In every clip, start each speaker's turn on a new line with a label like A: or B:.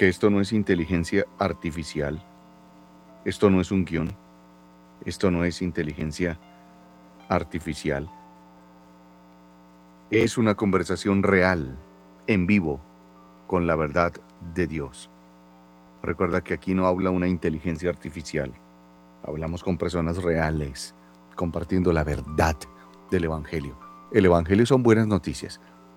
A: que esto no es inteligencia artificial, esto no es un guión, esto no es inteligencia artificial, es una conversación real, en vivo, con la verdad de Dios. Recuerda que aquí no habla una inteligencia artificial, hablamos con personas reales, compartiendo la verdad del Evangelio. El Evangelio son buenas noticias.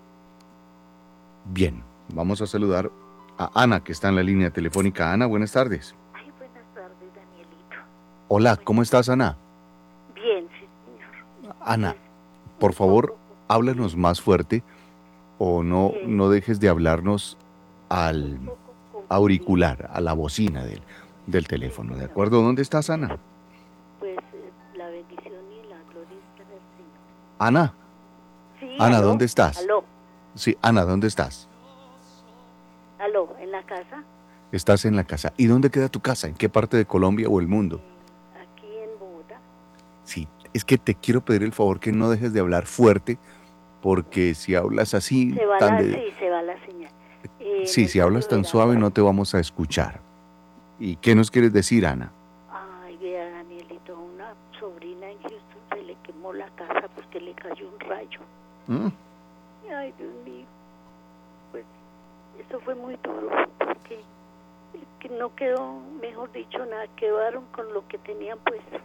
A: Bien, vamos a saludar a Ana, que está en la línea telefónica. Ana, buenas tardes.
B: Ay, buenas tardes, Danielito.
A: Hola, ¿cómo estás, Ana?
B: Bien, sí, señor.
A: Ana, por favor, háblanos más fuerte o no dejes de hablarnos al auricular, a la bocina del teléfono, ¿de acuerdo? ¿Dónde estás, Ana?
B: Pues la bendición y la gloria está en el Señor.
A: Ana.
B: Sí,
A: Ana,
B: ¿aló?
A: ¿dónde estás?
B: ¿Aló?
A: Sí, Ana, ¿dónde estás?
B: ¿Aló? ¿En la casa?
A: Estás en la casa. ¿Y dónde queda tu casa? ¿En qué parte de Colombia o el mundo?
B: Aquí en Bogotá.
A: Sí, es que te quiero pedir el favor que no dejes de hablar fuerte, porque si hablas así,
B: Sí, se va la señal.
A: Sí, si hablas tan suave no te vamos a escuchar. ¿Y qué nos quieres decir, Ana?
B: Ay, vea, Danielito, una sobrina en Houston se le quemó la casa porque le cayó un rayo. Ay, Dios mío. Pues eso fue muy duro porque que no quedó, mejor dicho, nada, quedaron con lo que tenían puesto.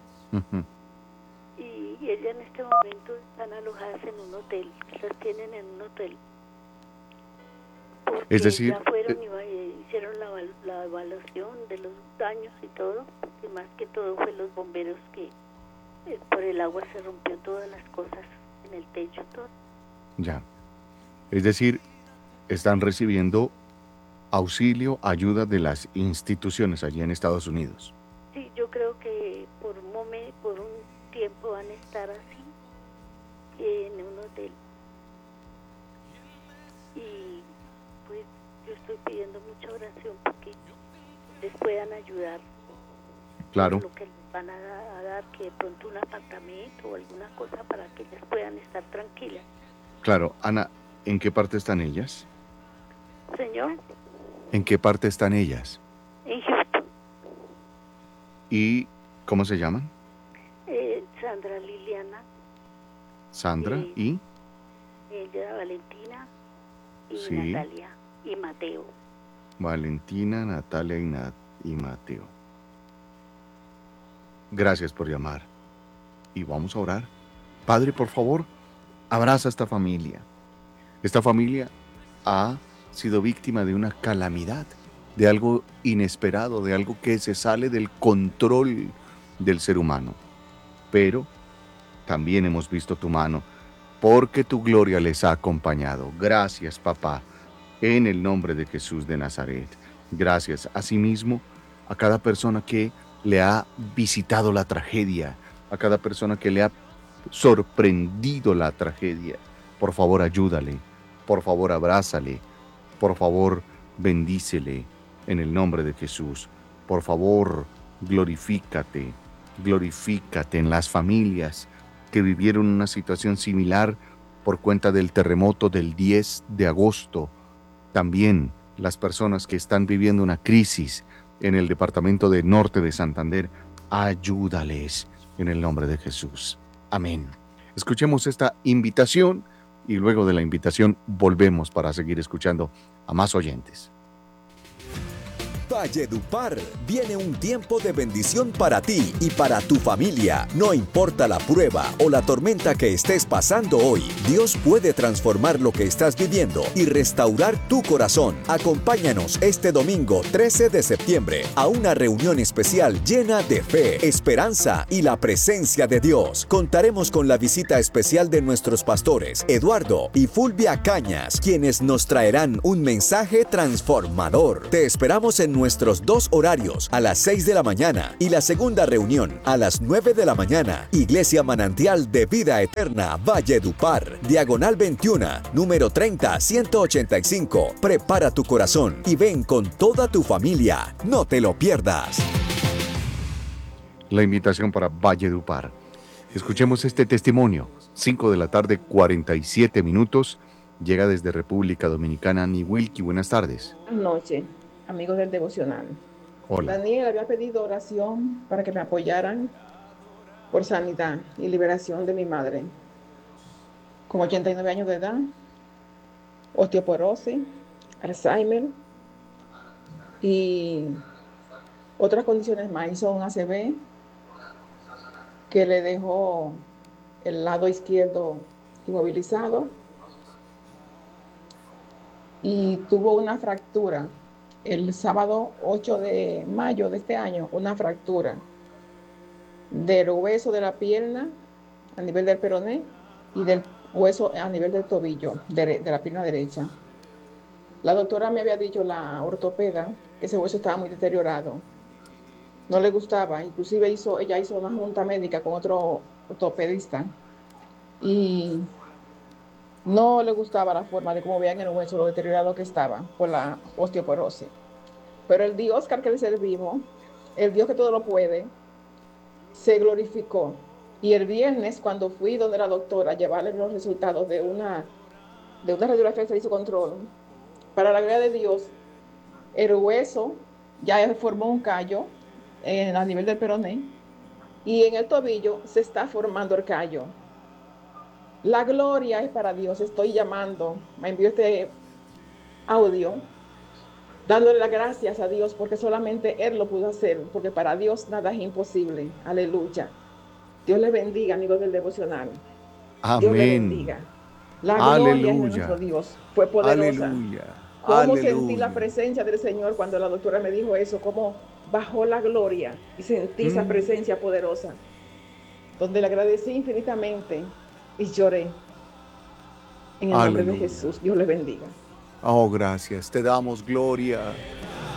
B: Y ella en este momento están alojadas en un hotel, las tienen en un hotel. Porque
A: Es decir,
B: ya fueron y hicieron la evaluación de los daños y todo, y más que todo fue los bomberos que por el agua se rompió todas las cosas en el techo, todo.
A: Ya, es decir, están recibiendo auxilio, ayuda de las instituciones allí en Estados Unidos.
B: Sí, yo creo que por un tiempo van a estar así en un hotel. Y pues yo estoy pidiendo mucha oración porque les puedan ayudar.
A: Claro.
B: Lo que les van a dar, que de pronto un apartamento o alguna cosa para que ellas puedan estar tranquilas.
A: Claro, Ana, ¿en qué parte están ellas?
B: Señor.
A: ¿En qué parte están ellas?
B: En Houston.
A: ¿Y cómo se llaman?
B: Sandra Liliana.
A: Sandra y...
B: Ella, Valentina y
A: sí.
B: Natalia y Mateo.
A: Valentina, Natalia y Mateo. Gracias por llamar. Y vamos a orar. Padre, por favor, abraza a esta familia. Esta familia ha sido víctima de una calamidad, de algo inesperado, de algo que se sale del control del ser humano. Pero también hemos visto tu mano, porque tu gloria les ha acompañado. Gracias, papá, en el nombre de Jesús de Nazaret. Gracias, asimismo, a cada persona que le ha visitado la tragedia, a cada persona que le ha sorprendido la tragedia. Por favor, ayúdale, por favor, abrázale, por favor, bendícele en el nombre de Jesús. Por favor, glorifícate en las familias que vivieron una situación similar por cuenta del terremoto del 10 de agosto. También las personas que están viviendo una crisis en el departamento de Norte de Santander, ayúdales en el nombre de Jesús. Amén. Escuchemos esta invitación y luego de la invitación volvemos para seguir escuchando a más oyentes.
C: Valledupar, viene un tiempo de bendición para ti y para tu familia. No importa la prueba o la tormenta que estés pasando hoy, Dios puede transformar lo que estás viviendo y restaurar tu corazón. Acompáñanos este domingo 13 de septiembre a una reunión especial llena de fe, esperanza y la presencia de Dios. Contaremos con la visita especial de nuestros pastores Eduardo y Fulvia Cañas, quienes nos traerán un mensaje transformador. Te esperamos en nuestros 2 horarios, a las 6 de la mañana y la segunda reunión a las 9 de la mañana. Iglesia Manantial de Vida Eterna, Valledupar, diagonal 21, número 30-185. Prepara tu corazón y ven con toda tu familia. No te lo pierdas.
A: La invitación para Valledupar. Escuchemos este testimonio. 5 de la tarde, 47 minutos. Llega desde República Dominicana, Ni Wilkie. Buenas tardes.
D: Buenas noches. amigos del devocional.
A: Hola.
D: Daniel había pedido oración para que me apoyaran por sanidad y liberación de mi madre, con 89 años de edad, osteoporosis, Alzheimer y otras condiciones más. Hizo un ACV que le dejó el lado izquierdo inmovilizado y tuvo una fractura el sábado 8 de mayo de este año, una fractura del hueso de la pierna a nivel del peroné y del hueso a nivel del tobillo de la pierna derecha. La doctora me había dicho, la ortopeda, que ese hueso estaba muy deteriorado. No le gustaba, inclusive ella hizo una junta médica con otro ortopedista y no le gustaba la forma de cómo veían el hueso, lo deteriorado que estaba por la osteoporosis. Pero el Dios que le servimos, el Dios que todo lo puede, se glorificó. Y el viernes, cuando fui donde la doctora a llevarle los resultados de una radiografía que se hizo control, para la gloria de Dios, el hueso ya formó un callo a nivel del peroné y en el tobillo se está formando el callo. La gloria es para Dios. Estoy llamando, me envió este audio, dándole las gracias a Dios porque solamente Él lo pudo hacer, porque para Dios nada es imposible. Aleluya. Dios le bendiga, amigos del devocional.
A: Amén.
D: Dios le bendiga. La gloria de nuestro Dios fue poderosa.
A: Aleluya.
D: Cómo sentí la presencia del Señor cuando la doctora me dijo eso, cómo bajó la gloria y sentí esa presencia poderosa, donde le agradecí infinitamente y lloré. En el nombre de Jesús, Dios le bendiga.
A: Oh, gracias. Te damos gloria.